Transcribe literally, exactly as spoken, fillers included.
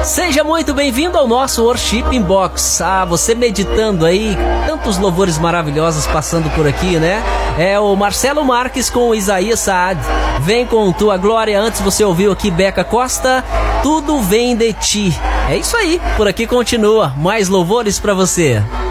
Seja muito bem-vindo ao nosso Worship Inbox. Ah, você meditando aí, tantos louvores maravilhosos passando por aqui, né? É o Marcelo Marques com o Isaías Saad. Vem com tua glória. Antes você ouviu aqui Beca Costa, Tudo Vem de Ti. É isso aí, por aqui continua. Mais louvores pra você.